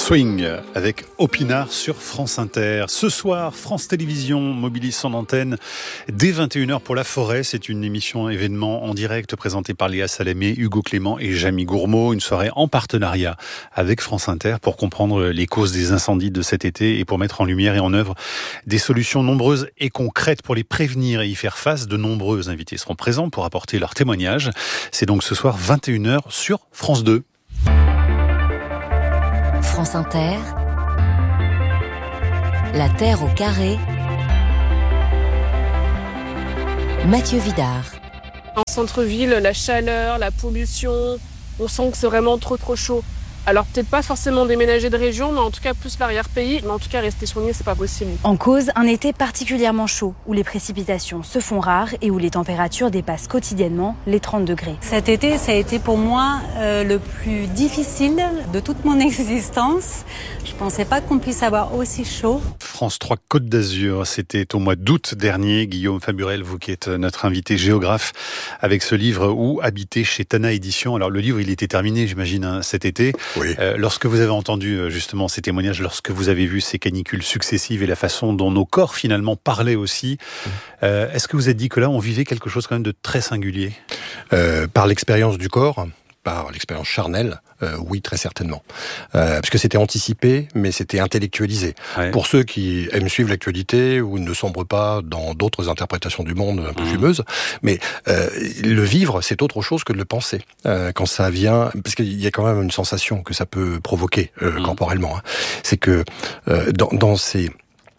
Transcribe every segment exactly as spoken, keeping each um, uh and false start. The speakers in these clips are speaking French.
Swing avec Opinard sur France Inter. Ce soir, France Télévisions mobilise son antenne dès vingt et une heures pour La Forêt. C'est une émission événement en direct présentée par Léa Salamé, Hugo Clément et Jamie Gourmaud. Une soirée en partenariat avec France Inter pour comprendre les causes des incendies de cet été et pour mettre en lumière et en œuvre des solutions nombreuses et concrètes pour les prévenir et y faire face. De nombreux invités seront présents pour apporter leurs témoignages. C'est donc ce soir vingt et une heures sur France deux. France Inter, La Terre au carré, Mathieu Vidard. En centre-ville, la chaleur, la pollution, on sent que c'est vraiment trop trop chaud. Alors peut-être pas forcément déménager de région, mais en tout cas plus l'arrière-pays. Mais en tout cas rester soigné, c'est pas possible. En cause, un été particulièrement chaud, où les précipitations se font rares et où les températures dépassent quotidiennement les trente degrés. Cet été, ça a été pour moi euh, le plus difficile de toute mon existence. Je pensais pas qu'on puisse avoir aussi chaud. France trois Côte d'Azur, c'était au mois d'août dernier. Guillaume Faburel, vous qui êtes notre invité géographe, avec ce livre Où habiter chez Tana Éditions. Alors le livre, il était terminé, j'imagine, hein, cet été. Oui. Euh, lorsque vous avez entendu justement ces témoignages, lorsque vous avez vu ces canicules successives et la façon dont nos corps finalement parlaient aussi, euh, est-ce que vous êtes dit que là, on vivait quelque chose quand même de très singulier ? euh, Par l'expérience du corps, par l'expérience charnelle, euh, oui, très certainement. Euh, parce que c'était anticipé, mais c'était intellectualisé. Ouais. Pour ceux qui aiment suivre l'actualité ou ne sombrent pas dans d'autres interprétations du monde un peu mmh. fumeuses, mais euh, le vivre, c'est autre chose que de le penser. Euh, quand ça vient, parce qu'il y a quand même une sensation que ça peut provoquer euh, mmh. corporellement. Hein. C'est que euh, dans, dans ces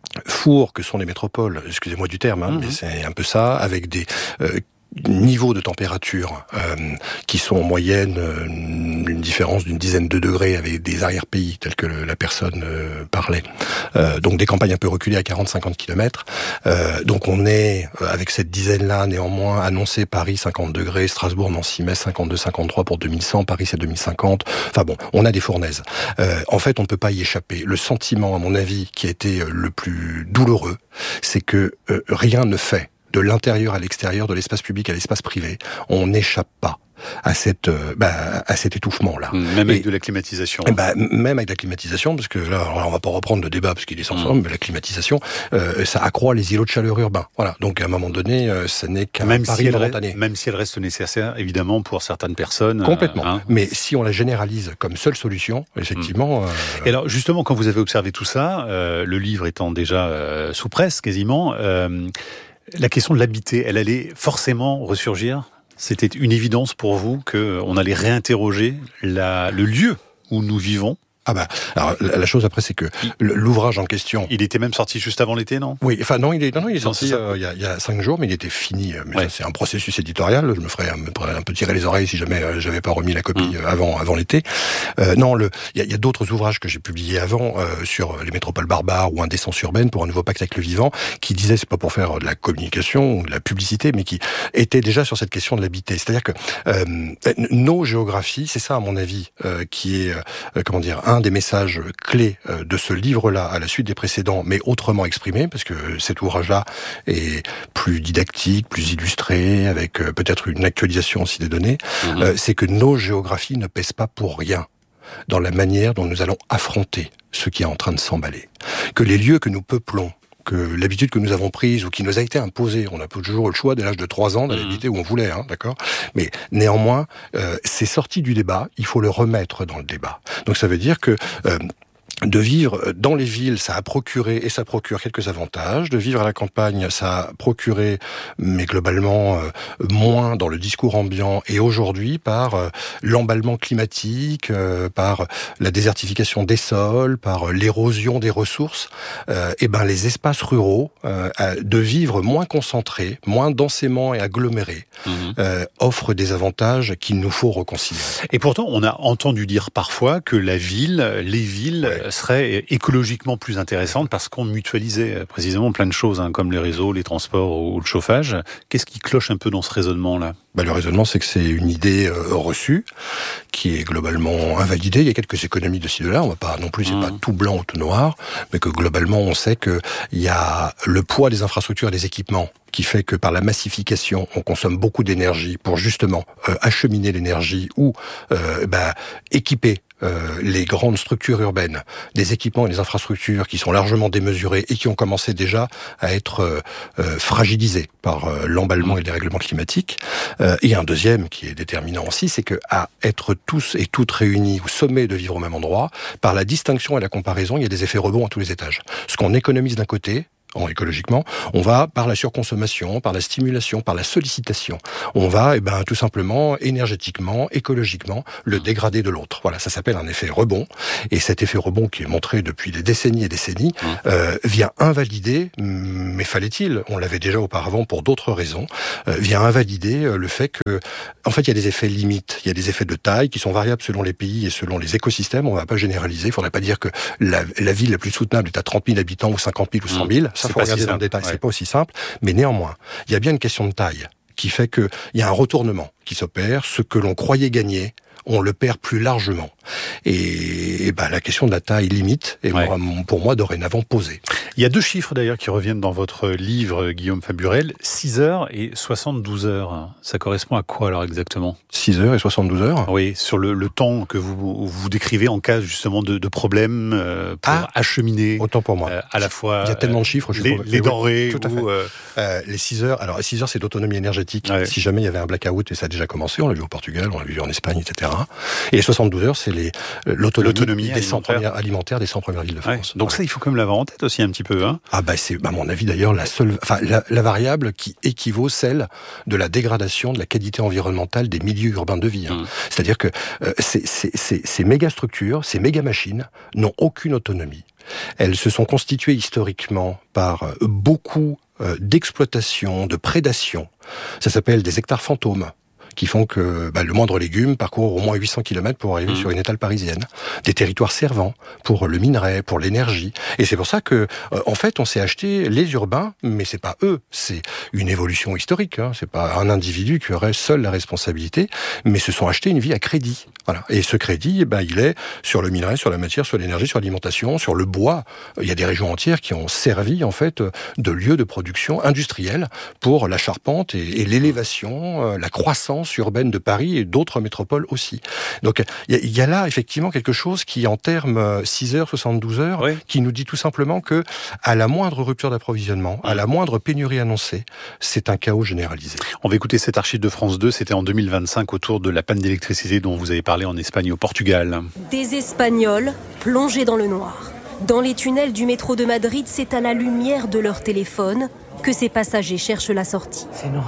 fours que sont les métropoles, excusez-moi du terme, hein, mmh. mais c'est un peu ça, avec des euh, niveaux de température euh, qui sont en moyenne euh, une différence d'une dizaine de degrés avec des arrière-pays tels que le, la personne euh, parlait. Euh, donc des campagnes un peu reculées à quarante à cinquante kilomètres. Euh, donc on est euh, avec cette dizaine-là néanmoins annoncé Paris cinquante degrés, Strasbourg, Nancy, Metz cinquante-deux cinquante-trois pour deux mille cent, Paris c'est deux mille cinquante. Enfin bon, on a des fournaises. Euh, en fait, on ne peut pas y échapper. Le sentiment, à mon avis, qui a été le plus douloureux, c'est que euh, rien ne fait. De l'intérieur à l'extérieur, de l'espace public à l'espace privé, on n'échappe pas à cette euh, bah, à cet étouffement là. Même avec et, de la climatisation. Bah, même avec la climatisation, parce que là, on va pas reprendre le débat parce qu'il est sans forme, mmh. mais la climatisation, euh, ça accroît les îlots de chaleur urbains. Voilà. Donc à un moment donné, euh, ça n'est qu'un même pari si momentané. Même si elle reste nécessaire, évidemment, pour certaines personnes. Complètement. Euh, hein. Mais si on la généralise comme seule solution, effectivement. Mmh. Euh, et alors justement, quand vous avez observé tout ça, euh, le livre étant déjà euh, sous presse quasiment. Euh, La question de l'habiter, elle allait forcément ressurgir ? C'était une évidence pour vous qu'on allait réinterroger la, le lieu où nous vivons ? Ah bah, alors la chose après c'est que l'ouvrage en question. Il était même sorti juste avant l'été, non ? Oui, enfin non, il est non, non il est non, sorti euh, il y a il y a cinq jours, mais il était fini. Mais ouais. ça, c'est un processus éditorial. Je me ferais un, un peu tirer les oreilles si jamais euh, j'avais pas remis la copie mmh. avant avant l'été. Euh, non, le il y a, il y a d'autres ouvrages que j'ai publiés avant euh, sur les métropoles barbares ou Indécence urbaine pour un nouveau pacte avec le vivant, qui disaient c'est pas pour faire de la communication ou de la publicité, mais qui étaient déjà sur cette question de l'habiter. C'est-à-dire que euh, nos géographies, c'est ça à mon avis, euh, qui est euh, comment dire un des messages clés de ce livre-là à la suite des précédents, mais autrement exprimé, parce que cet ouvrage-là est plus didactique, plus illustré, avec peut-être une actualisation aussi des données, mmh. euh, c'est que nos géographies ne pèsent pas pour rien dans la manière dont nous allons affronter ce qui est en train de s'emballer. Que les lieux que nous peuplons, que l'habitude que nous avons prise ou qui nous a été imposée, on a toujours le choix dès l'âge de trois ans d'aller habiter où on voulait, hein, d'accord ? Mais néanmoins, euh, c'est sorti du débat, il faut le remettre dans le débat. Donc ça veut dire que euh, de vivre dans les villes, ça a procuré, et ça procure quelques avantages. De vivre à la campagne, ça a procuré, mais globalement, euh, moins dans le discours ambiant. Et aujourd'hui, par euh, l'emballement climatique, euh, par la désertification des sols, par l'érosion des ressources, euh, et ben les espaces ruraux, euh, de vivre moins concentrés, moins densément et agglomérés, mmh. euh, offrent des avantages qu'il nous faut reconsidérer. Et pourtant, on a entendu dire parfois que la ville, les villes, ouais. serait écologiquement plus intéressante parce qu'on mutualisait précisément plein de choses, hein, comme les réseaux, les transports ou le chauffage. Qu'est-ce qui cloche un peu dans ce raisonnement-là ? Bah, le raisonnement, c'est que c'est une idée euh, reçue, qui est globalement invalidée. Il y a quelques économies de ci, de là. On va pas non plus, c'est mmh. pas tout blanc ou tout noir, mais que globalement, on sait que il y a le poids des infrastructures et des équipements qui fait que par la massification, on consomme beaucoup d'énergie pour justement euh, acheminer l'énergie ou euh, bah, équiper Euh, les grandes structures urbaines, des équipements et des infrastructures qui sont largement démesurés et qui ont commencé déjà à être euh, euh, fragilisés par euh, l'emballement et le dérèglement climatique. Euh, et un deuxième qui est déterminant aussi, c'est que à être tous et toutes réunis au sommet de vivre au même endroit, par la distinction et la comparaison, il y a des effets rebonds à tous les étages. Ce qu'on économise d'un côté, en écologiquement, on va par la surconsommation, par la stimulation, par la sollicitation. On va, eh ben, tout simplement, énergétiquement, écologiquement, le dégrader de l'autre. Voilà, ça s'appelle un effet rebond. Et cet effet rebond qui est montré depuis des décennies et décennies, euh, vient invalider, mais fallait-il, on l'avait déjà auparavant pour d'autres raisons, euh, vient invalider le fait que, en fait, il y a des effets limites, il y a des effets de taille qui sont variables selon les pays et selon les écosystèmes. On ne va pas généraliser. Il ne faudrait pas dire que la, la ville la plus soutenable est à trente mille habitants ou cinquante mille ou cent mille. Ça, il faut regarder dans le détail, ouais. C'est pas aussi simple, mais néanmoins, il y a bien une question de taille qui fait que il y a un retournement qui s'opère. Ce que l'on croyait gagner, on le perd plus largement. Et, et ben, la question de la taille limite est ouais. pour moi dorénavant posée. Il y a deux chiffres d'ailleurs qui reviennent dans votre livre, Guillaume Faburel, six heures et soixante-douze heures. Ça correspond à quoi alors exactement ? six heures et soixante-douze heures ? Oui, sur le, le temps que vous, vous décrivez en cas justement de, de problème euh, pour ah, acheminer. Autant pour moi. Euh, à la fois. Il y a tellement de chiffres. Je les, trouve, les denrées. Tout à fait. Ou, euh... Euh, les six heures. Alors, six heures, c'est d'autonomie énergétique. Ouais. Si jamais il y avait un blackout, et ça a déjà commencé, on l'a vu au Portugal, on l'a vu en Espagne, et cetera. Et les soixante-douze heures, c'est les, l'autonomie, l'autonomie des cent premières alimentaires des cent premières villes de France. Ouais. Donc ouais. ça, il faut quand même l'avoir en tête aussi un petit peu. Hein. Ah bah c'est, à mon avis d'ailleurs, la seule, enfin la, la variable qui équivaut celle de la dégradation de la qualité environnementale des milieux urbains de vie. Hein. Mmh. C'est-à-dire que euh, ces, ces, ces, ces méga structures, ces méga machines n'ont aucune autonomie. Elles se sont constituées historiquement par euh, beaucoup euh, d'exploitation, de prédation. Ça s'appelle des hectares fantômes, qui font que bah, le moindre légume parcourt au moins huit cents kilomètres pour arriver mmh. sur une étale parisienne. Des territoires servants pour le minerai, pour l'énergie. Et c'est pour ça que, euh, en fait, on s'est acheté les urbains, mais c'est pas eux. C'est une évolution historique. Hein. C'est pas un individu qui aurait seul la responsabilité, mais se sont achetés une vie à crédit. Voilà. Et ce crédit, eh ben, il est sur le minerai, sur la matière, sur l'énergie, sur l'alimentation, sur le bois. Il y a des régions entières qui ont servi, en fait, de lieux de production industrielle pour la charpente et, et l'élévation, euh, la croissance urbaine de Paris et d'autres métropoles aussi. Donc il y, y a là effectivement quelque chose qui, en termes six heures, soixante-douze heures, oui. qui nous dit tout simplement que à la moindre rupture d'approvisionnement, à la moindre pénurie annoncée, c'est un chaos généralisé. On va écouter cet archive de France deux, c'était en deux mille vingt-cinq autour de la panne d'électricité dont vous avez parlé en Espagne et au Portugal. Des Espagnols plongés dans le noir. Dans les tunnels du métro de Madrid, c'est à la lumière de leur téléphone que ces passagers cherchent la sortie.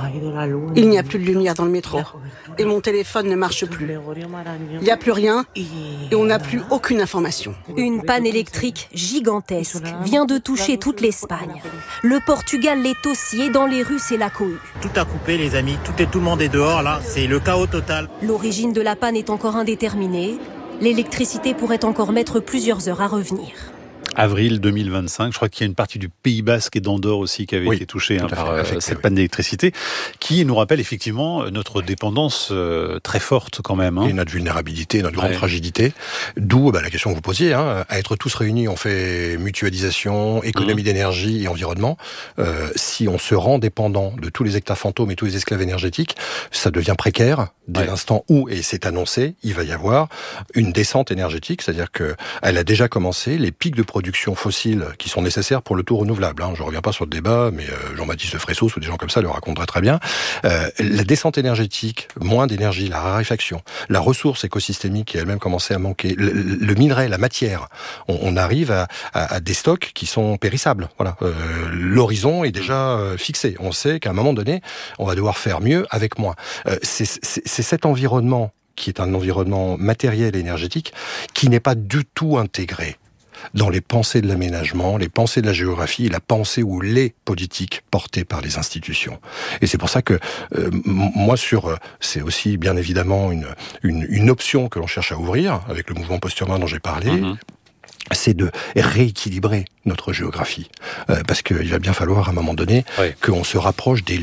Il n'y a plus de lumière dans le métro et mon téléphone ne marche plus. Il n'y a plus rien et on n'a plus aucune information. Une panne électrique gigantesque vient de toucher toute l'Espagne. Le Portugal l'est aussi et dans les rues, c'est la cohue. Tout a coupé les amis, tout, est, tout le monde est dehors là, c'est le chaos total. L'origine de la panne est encore indéterminée. L'électricité pourrait encore mettre plusieurs heures à revenir. Avril deux mille vingt-cinq, je crois qu'il y a une partie du Pays Basque et d'Andorre aussi qui avait oui, été touchée hein, par euh, cette oui. panne d'électricité, qui nous rappelle effectivement notre dépendance euh, très forte quand même. Hein. Et notre vulnérabilité, notre grande ouais. fragilité. D'où bah, la question que vous posiez, hein, à être tous réunis, on fait mutualisation, économie mmh. d'énergie et environnement. Euh, si on se rend dépendant de tous les hectares fantômes et tous les esclaves énergétiques, ça devient précaire dès ouais. l'instant où, et c'est annoncé, il va y avoir une descente énergétique, c'est-à-dire que elle a déjà commencé, les pics de production fossiles qui sont nécessaires pour le tout renouvelable. Hein. Je ne reviens pas sur le débat, mais euh, Jean-Baptiste Fressos ou des gens comme ça le raconteraient très bien. Euh, la descente énergétique, moins d'énergie, la raréfaction, la ressource écosystémique qui elle-même commençait à manquer, le, le minerai, la matière, on, on arrive à, à, à des stocks qui sont périssables. Voilà. Euh, l'horizon est déjà euh, fixé. On sait qu'à un moment donné, on va devoir faire mieux avec moins. Euh, c'est, c'est, c'est cet environnement qui est un environnement matériel et énergétique qui n'est pas du tout intégré dans les pensées de l'aménagement, les pensées de la géographie et la pensée ou les politiques portées par les institutions. Et c'est pour ça que euh, moi, sur, c'est aussi bien évidemment une, une, une option que l'on cherche à ouvrir avec le mouvement post-urbain dont j'ai parlé. Mmh. C'est de rééquilibrer notre géographie. Euh, parce qu'il va bien falloir, à un moment donné, oui. qu'on se rapproche des lieux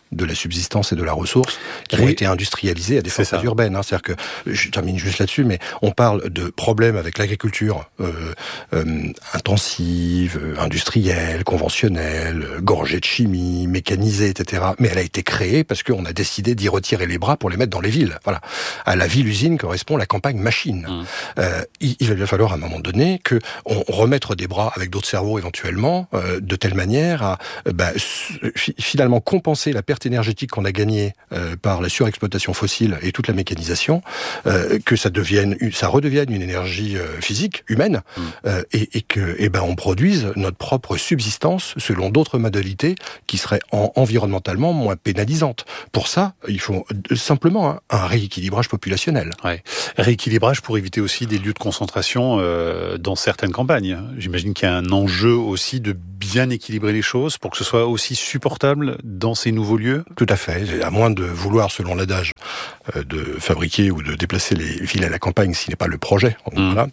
de la subsistance et de la ressource qui oui. ont été industrialisés à des fins urbaines. Hein. C'est-à-dire que, je termine juste là-dessus, mais on parle de problèmes avec l'agriculture euh, euh, intensive, industrielle, conventionnelle, gorgée de chimie, mécanisée, et cetera. Mais elle a été créée parce qu'on a décidé d'y retirer les bras pour les mettre dans les villes. Voilà. À la ville-usine correspond la campagne-machine. Mmh. Euh, il, il va falloir à un moment donné que on remette des bras avec d'autres cerveaux éventuellement, euh, de telle manière à euh, bah, f- finalement compenser la perte énergétique qu'on a gagnée euh, par la surexploitation fossile et toute la mécanisation, euh, que ça devienne, ça redevienne une énergie euh, physique, humaine, mmh. euh, et, et que, eh ben, on produise notre propre subsistance selon d'autres modalités qui seraient en, environnementalement moins pénalisantes. Pour ça, il faut simplement hein, un rééquilibrage populationnel. Ouais. Rééquilibrage pour éviter aussi des lieux de concentration euh, dans certaines campagnes. J'imagine qu'il y a un enjeu aussi de bien équilibrer les choses pour que ce soit aussi supportable dans ces nouveaux lieux. Tout à fait. À moins de vouloir, selon l'adage, euh, de fabriquer ou de déplacer les villes à la campagne, ce n'est pas le projet. Mmh. Voilà.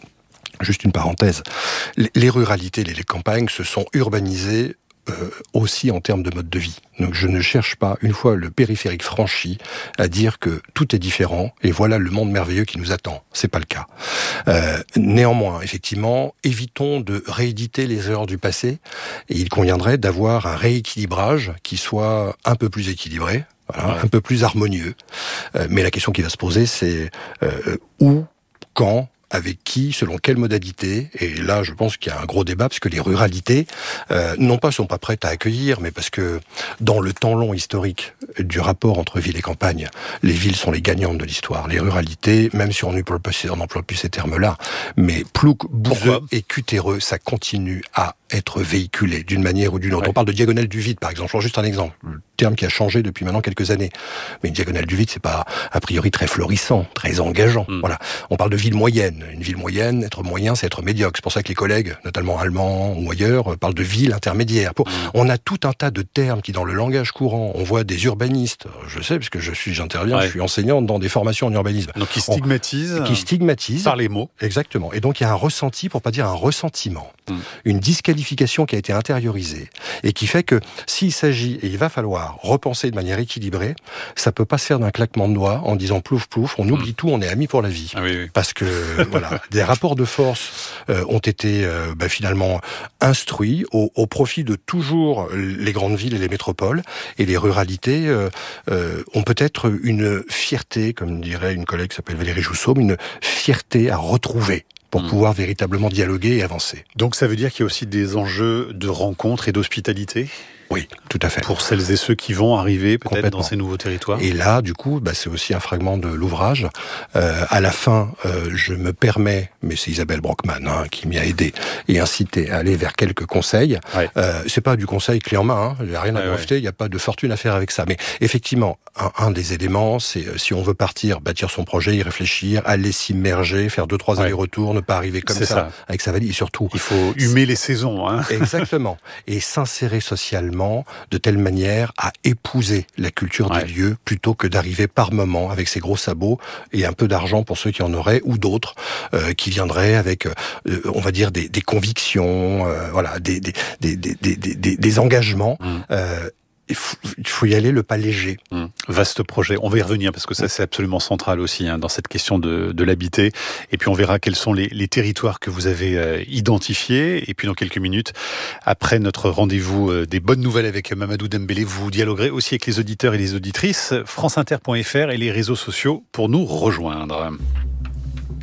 Juste une parenthèse. Les ruralités, les campagnes se sont urbanisées Euh, aussi en termes de mode de vie. Donc je ne cherche pas, une fois le périphérique franchi, à dire que tout est différent et voilà le monde merveilleux qui nous attend. C'est pas le cas. Euh, néanmoins, effectivement, évitons de rééditer les erreurs du passé et il conviendrait d'avoir un rééquilibrage qui soit un peu plus équilibré, voilà, ouais. un peu plus harmonieux. Euh, mais la question qui va se poser, c'est euh, où, quand, avec qui, selon quelle modalité. Et là, je pense qu'il y a un gros débat, parce que les ruralités, euh, non pas sont pas prêtes à accueillir, mais parce que dans le temps long historique du rapport entre ville et campagne, les villes sont les gagnantes de l'histoire. Les ruralités, même si on n'emploie plus ces termes-là, mais plouc, bouseux et cutéreux, ça continue à être véhiculé d'une manière ou d'une autre. Ouais. On parle de diagonale du vide, par exemple. Je prends juste un exemple. Le terme qui a changé depuis maintenant quelques années. Mais une diagonale du vide, c'est pas, a priori, très florissant, très engageant. Mm. Voilà. On parle de ville moyenne. Une ville moyenne, être moyen, c'est être médiocre. C'est pour ça que les collègues, notamment allemands ou ailleurs, parlent de ville intermédiaire. Pour... Mm. On a tout un tas de termes qui, dans le langage courant, on voit des urbanistes. Je sais, parce que je suis, j'interviens, ouais. je suis enseignant dans des formations en urbanisme. Donc, qui stigmatisent. On... Qui stigmatisent. Par les mots. Exactement. Et donc, il y a un ressenti, pour pas dire un ressentiment. Mm. Une disqualification qui a été intériorisée et qui fait que s'il s'agit, et il va falloir repenser de manière équilibrée, ça peut pas se faire d'un claquement de doigts en disant plouf plouf, on oublie mmh. tout, on est amis pour la vie. Ah oui, oui. Parce que voilà, des rapports de force euh, ont été euh, bah, finalement instruits au, au profit de toujours les grandes villes et les métropoles, et les ruralités euh, euh, ont peut-être une fierté, comme dirait une collègue qui s'appelle Valérie Jousseaume, une fierté à retrouver pour mmh. pouvoir véritablement dialoguer et avancer. Donc ça veut dire qu'il y a aussi des enjeux de rencontre et d'hospitalité ? Oui, tout à fait. Pour celles et ceux qui vont arriver peut-être dans ces nouveaux territoires. Et là, du coup, bah, c'est aussi un fragment de l'ouvrage. Euh, à la fin, euh, je me permets, mais c'est Isabelle Brockman hein, qui m'y a aidé et incité à aller vers quelques conseils. Ouais. Euh, c'est pas du conseil clé en main, il hein, n'y a rien à breveter, il ouais. n'y a pas de fortune à faire avec ça. Mais effectivement, un, un des éléments, c'est euh, si on veut partir, bâtir son projet, y réfléchir, aller s'immerger, faire deux, trois ouais. allers-retours, ne pas arriver comme ça, ça avec sa valise. Et surtout, il faut humer les saisons. Hein. Exactement. Et s'insérer socialement de telle manière à épouser la culture ouais. des lieux plutôt que d'arriver par moment avec ses gros sabots et un peu d'argent pour ceux qui en auraient ou d'autres euh, qui viendraient avec, euh, on va dire, des, des convictions, euh, voilà, des, des, des, des, des, des, des engagements. Mmh. Euh, Il faut, il faut y aller le pas léger. Mmh. Vaste projet. On va y revenir parce que ça, c'est absolument central aussi hein, dans cette question de, de l'habiter. Et puis, on verra quels sont les, les territoires que vous avez euh, identifiés. Et puis, dans quelques minutes, après notre rendez-vous euh, des bonnes nouvelles avec Mamadou Dembélé, vous dialoguerez aussi avec les auditeurs et les auditrices. franceinter point f r et les réseaux sociaux pour nous rejoindre.